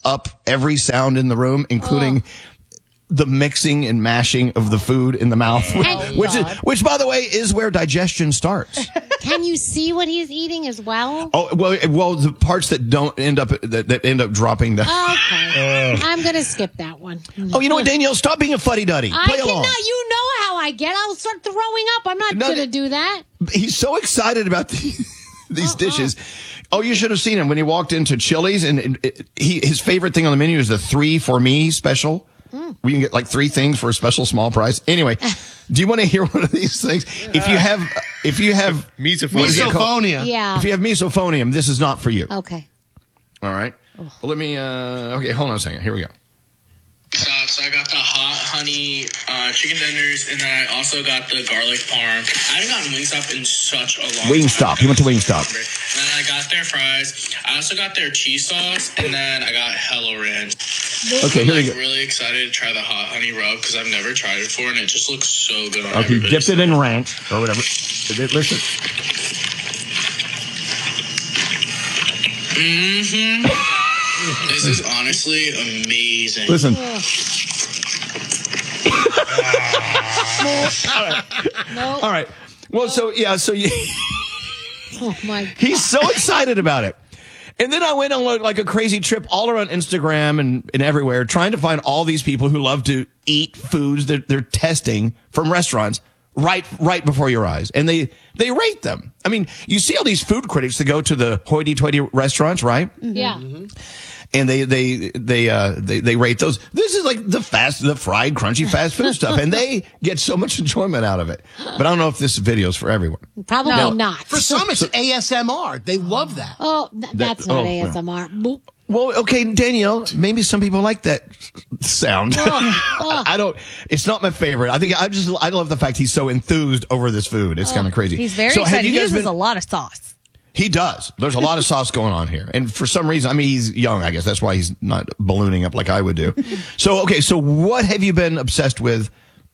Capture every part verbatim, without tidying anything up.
up every sound in the room, including oh. the mixing and mashing of the food in the mouth, oh, which is, which, by the way, is where digestion starts. Can you see what he's eating as well? Oh, well, well, the parts that don't end up, that, that end up dropping down. Okay. Uh. I'm going to skip that one. Oh, you know what, Danielle? Stop being a fuddy-duddy. I Play cannot. along. You know how I get. I'll start throwing up. I'm not No, going to do that. He's so excited about the, these uh-uh. dishes. Oh, you should have seen him when he walked into Chili's, and it, it, he his favorite thing on the menu is the three for me special. Mm. We can get like three things for a special small price. Anyway, do you want to hear one of these things? If you have, if you have misophonia, yeah. If you have mesophonium, this is not for you. Okay. All right. Well, let me. Uh, okay, hold on a second. Here we go. So, so I got the hot honey uh, chicken tenders, and then I also got the garlic parm. I haven't gotten Wingstop in such a long Wingstop. time. He went to Wingstop. And then I got their fries. I also got their cheese sauce, and then I got Hello Ranch. Okay, here I'm we like, go. really excited to try the hot honey rub because I've never tried it before, and it just looks so good on Okay, everybody. dipped it in ranch or whatever. Listen. Mm-hmm. This is honestly amazing. Listen. All right. No. All right. Well, so, yeah, so you. Oh, my God. He's so excited about it. And then I went on like a crazy trip all around Instagram and, and everywhere trying to find all these people who love to eat foods that they're testing from restaurants right right before your eyes. And they, they rate them. I mean, you see all these food critics that go to the hoity-toity restaurants, right? Yeah. Mm-hmm. And they, they, they, uh, they, they rate those. This is like the fast, the fried, crunchy fast food stuff. And they get so much enjoyment out of it. But I don't know if this video is for everyone. Probably no. not. For some, it's A S M R. They love that. Oh, th- that's that, not oh, A S M R. No. Well, okay, Danielle, maybe some people like that sound. Oh, oh. I don't, it's not my favorite. I think I just, I love the fact he's so enthused over this food. It's oh, kind of crazy. He's very so excited. He uses been, a lot of sauce. He does. There's a lot of sauce going on here. And for some reason, I mean, he's young, I guess. That's why he's not ballooning up like I would do. So, okay, so what have you been obsessed with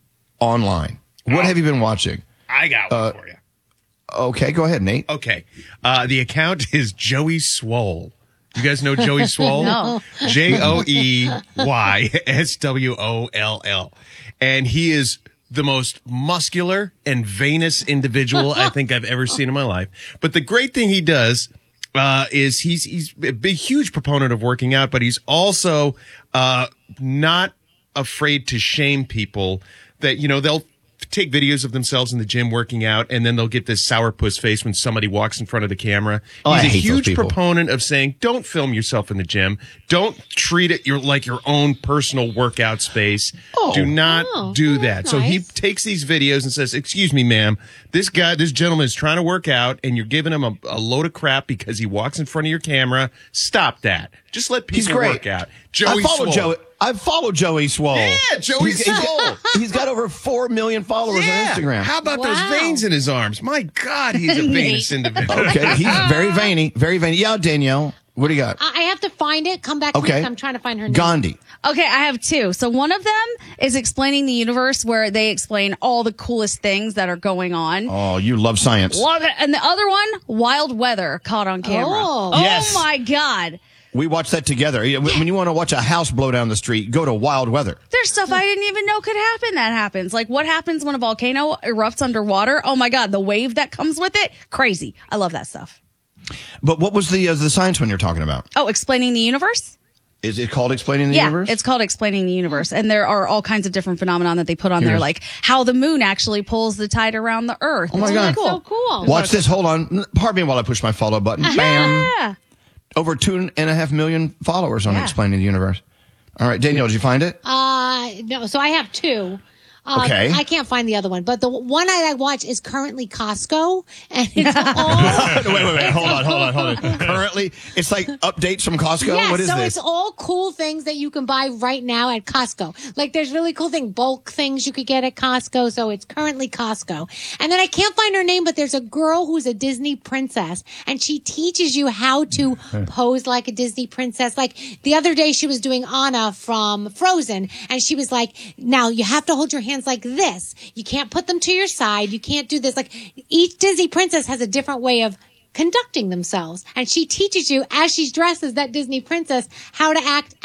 online? What oh, have you been watching? I got one uh, for you. Okay, go ahead, Nate. Okay. Uh, the account is Joey Swole. You guys know Joey Swole? No. J O E Y S W O L L. And he is the most muscular and venous individual I think I've ever seen in my life. But the great thing he does uh, is he's he's a big, huge proponent of working out, but he's also uh, not afraid to shame people that, you know, they'll take videos of themselves in the gym working out, and then they'll get this sourpuss face when somebody walks in front of the camera. Oh, He's I a hate huge those people. proponent of saying, don't film yourself in the gym. Don't treat it your, like your own personal workout space. Oh. Do not Oh, do that's that. So he nice. takes these videos and says, excuse me, ma'am, this guy, this gentleman is trying to work out, and you're giving him a, a load of crap because he walks in front of your camera. Stop that. Just let people He's great. work out. Joey I follow Swole. Joey. I've followed Joey Swole. Yeah, Joey he's, Swole. He's got over four million followers Yeah. on Instagram. How about Wow. those veins in his arms? My God, he's a venous individual. Okay, he's very veiny, very veiny. Yeah, Danielle, what do you got? I I have to find it. Come back to Okay. me. I'm trying to find her name. Gandhi. Okay, I have two. So one of them is explaining the universe, where they explain all the coolest things that are going on. Oh, you love science. Love it. And the other one, wild weather caught on camera. Oh. Yes. my God. We watched that together. When you want to watch a house blow down the street, go to Wild Weather. There's stuff I didn't even know could happen that happens. Like what happens when a volcano erupts underwater? Oh my God, the wave that comes with it. Crazy. I love that stuff. But what was the uh, the science one you're talking about? Oh, explaining the universe? Is it called Explaining the yeah, Universe? it's called Explaining the Universe. And there are all kinds of different phenomena that they put on Here's- there, like how the moon actually pulls the tide around the earth. Oh my It's God. really So cool. Watch this. Hold on. Pardon me while I push my follow button. Bam. Yeah. Over two and a half million followers on Yeah. Explaining the Universe. All right, Danielle, did you find it? Uh, no. So I have two. Um, Okay. I can't find the other one, but the one I watch is currently Costco, and it's all. wait, wait, wait. Hold on, hold on, hold on. Currently, it's like updates from Costco. Yes, what is so this? it's all cool things that you can buy right now at Costco. Like there's really cool thing, bulk things you could get at Costco. So it's currently Costco. And then I can't find her name, but there's a girl who's a Disney princess, and she teaches you how to pose like a Disney princess. Like the other day, she was doing Anna from Frozen, and she was like, "Now you have to hold your hands like this. You can't put them to your side. You can't do this." Like each Disney princess has a different way of conducting themselves. And she teaches you, as she's dressed as that Disney princess, how to act